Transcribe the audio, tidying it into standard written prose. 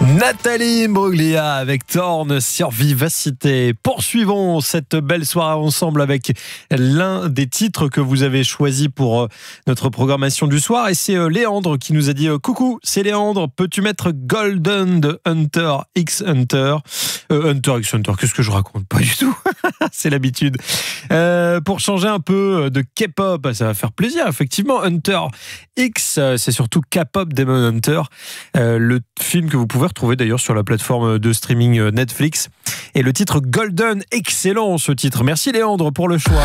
Nathalie Imbruglia avec Thorn sur Vivacité. Poursuivons cette belle soirée ensemble avec l'un des titres que vous avez choisi pour notre programmation du soir. Et c'est Léandre qui nous a dit coucou, c'est Léandre, peux-tu mettre Golden de Hunter x Hunter Hunter x Hunter, qu'est-ce que je raconte? Pas du tout, c'est l'habitude. Pour changer un peu de K-pop, ça va faire plaisir, effectivement. Hunter X, c'est surtout K-pop Demon Hunter, le film que vous pouvez retrouver d'ailleurs sur la plateforme de streaming Netflix. Et le titre Golden, excellent ce titre. Merci Léandre pour le choix.